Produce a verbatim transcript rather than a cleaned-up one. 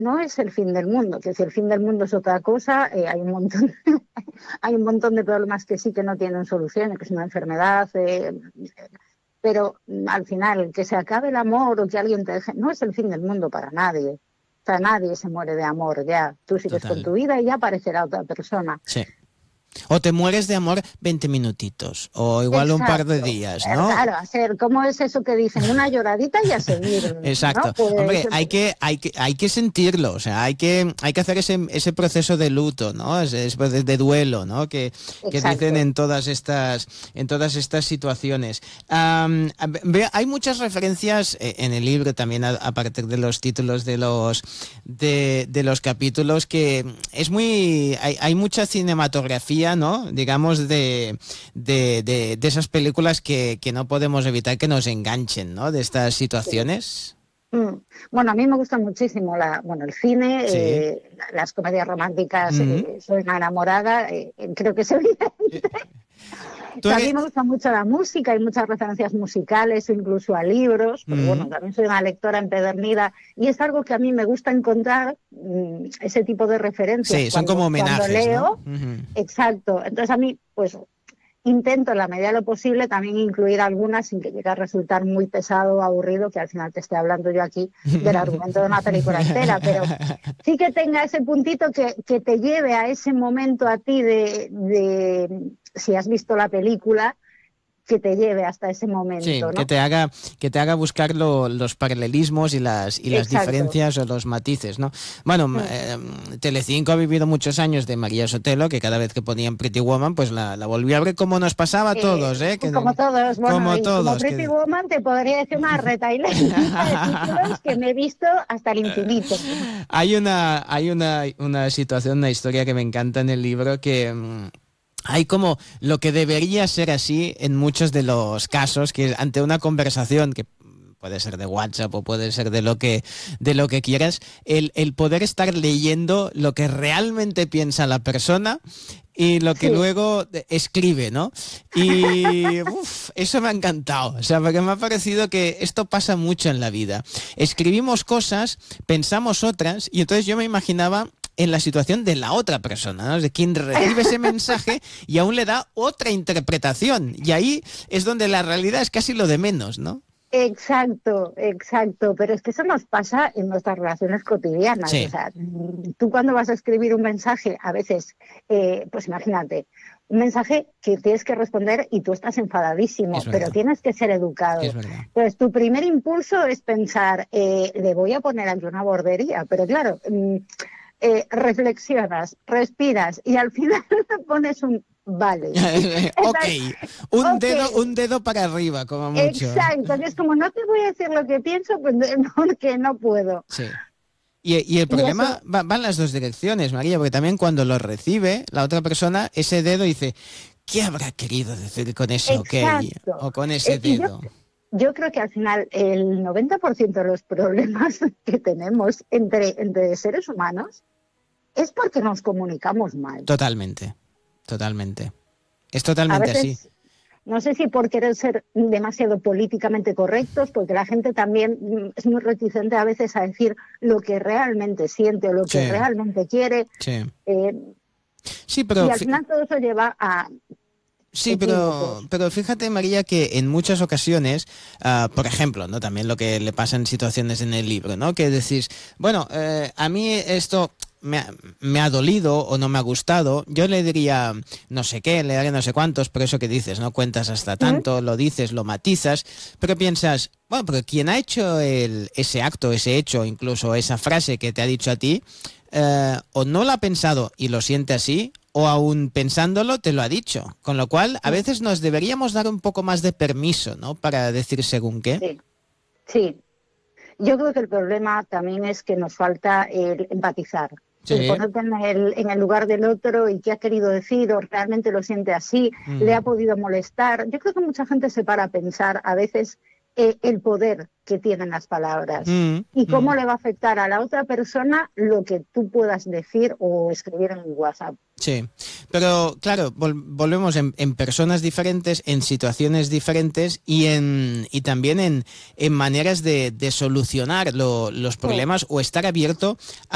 no es el fin del mundo, que si el fin del mundo es otra cosa, eh, hay un montón hay un montón de problemas que sí que no tienen solución, que es una enfermedad, eh, pero al final, que se acabe el amor o que alguien te deje, no es el fin del mundo para nadie. O sea, nadie se muere de amor ya. Tú sigues Total. con tu vida y ya aparecerá otra persona. Sí. O te mueres de amor veinte minutitos, o igual Exacto. un par de días, ¿no? Claro, hacer, ¿cómo es eso que dicen? Una lloradita y a seguir. Exacto. ¿No? Pues, Hombre, hay que, hay que, hay que sentirlo, o sea, hay que, hay que hacer ese, ese proceso de luto, ¿no? Ese, ese de, de duelo, ¿no? Que, que dicen en todas estas, en todas estas situaciones. Um, ve, hay muchas referencias en el libro también a, a partir de los títulos de los, de, de los capítulos, que es muy, hay, hay mucha cinematografía, ¿no? Digamos de, de, de, de esas películas que, que no podemos evitar que nos enganchen, ¿no? De estas situaciones. Sí. Bueno, a mí me gusta muchísimo la, bueno, el cine, sí. eh, las comedias románticas, Mm-hmm. eh, soy una enamorada, eh, creo que es evidente. También eres... me gusta mucho la música, hay muchas referencias musicales, incluso a libros, pero mm. bueno, también soy una lectora empedernida y es algo que a mí me gusta encontrar, mmm, ese tipo de referencias. Sí, son cuando, como homenajes, cuando leo, ¿no? Uh-huh. Exacto, entonces a mí, pues, intento en la medida de lo posible también incluir algunas sin que llegue a resultar muy pesado o aburrido, que al final te esté hablando yo aquí del argumento de una película entera, pero sí que tenga ese puntito que, que te lleve a ese momento a ti de... de si has visto la película, que te lleve hasta ese momento, sí, ¿no? que te haga que te haga buscar lo, los paralelismos y las y las Exacto. diferencias o los matices, ¿no? Bueno, sí. eh, Telecinco ha vivido muchos años de María Sotelo, que cada vez que ponían Pretty Woman, pues la, la volví a ver como nos pasaba a eh, todos, ¿eh? Que, como todos, bueno, como, y todos, como Pretty que... Woman te podría decir una retaila de títulos que me he visto hasta el infinito. Hay una hay una una situación, una historia que me encanta en el libro que hay como lo que debería ser así en muchos de los casos, que ante una conversación que puede ser de WhatsApp o puede ser de lo que de lo que quieras, el, el poder estar leyendo lo que realmente piensa la persona y lo que sí. luego escribe, ¿no? Y uf, eso me ha encantado, o sea, porque me ha parecido que esto pasa mucho en la vida. Escribimos cosas, pensamos otras, y entonces yo me imaginaba en la situación de la otra persona, ¿no? De quien recibe ese mensaje y aún le da otra interpretación. Y ahí es donde la realidad es casi lo de menos, ¿no? Exacto, exacto. Pero es que eso nos pasa en nuestras relaciones cotidianas. Sí. O sea, tú cuando vas a escribir un mensaje, a veces, eh, pues imagínate, un mensaje que tienes que responder y tú estás enfadadísimo, pero tienes que ser educado. Es verdad. Entonces, tu primer impulso es pensar, eh, le voy a poner aquí una bordería, pero claro... Mmm, Eh, reflexionas, respiras y al final pones un vale. ok, un, okay. Dedo, un dedo para arriba, como mucho. Exacto, es como no te voy a decir lo que pienso pues, porque no puedo. Sí. Y, y el problema y va, va en las dos direcciones, María, porque también cuando lo recibe la otra persona, ese dedo dice, ¿qué habrá querido decir con ese ok? O con ese dedo. Yo... Yo creo que al final el noventa por ciento de los problemas que tenemos entre, entre seres humanos es porque nos comunicamos mal. Totalmente, totalmente. Es totalmente a veces, así. No sé si por querer ser demasiado políticamente correctos, porque la gente también es muy reticente a veces a decir lo que realmente siente o lo que sí. realmente quiere. Sí. Eh, sí, pero... Y al final todo eso lleva a... Sí, pero, pero fíjate, María, que en muchas ocasiones, uh, por ejemplo, ¿no? También lo que le pasa en situaciones en el libro, ¿no? Que decís, bueno, eh, a mí esto me ha, me ha dolido o no me ha gustado, yo le diría no sé qué, le daría no sé cuántos, pero eso que dices, ¿no? Cuentas hasta tanto, ¿Mm? Lo dices, lo matizas, pero piensas, bueno, pero quien ha hecho el, ese acto, ese hecho, incluso esa frase que te ha dicho a ti, eh, o no lo ha pensado y lo siente así, o aún pensándolo te lo ha dicho, con lo cual a veces nos deberíamos dar un poco más de permiso, ¿no? Para decir según qué. Sí, sí. Yo creo que el problema también es que nos falta el empatizar, sí. el ponerte en el, en el lugar del otro y qué ha querido decir o realmente lo siente así, mm. le ha podido molestar. Yo creo que mucha gente se para a pensar a veces eh, el poder que tienen las palabras mm. y cómo mm. le va a afectar a la otra persona lo que tú puedas decir o escribir en WhatsApp. Sí, pero claro, vol volvemos en, en personas diferentes, en situaciones diferentes y en y también en, en maneras de, de solucionar lo, los problemas sí. o estar abierto a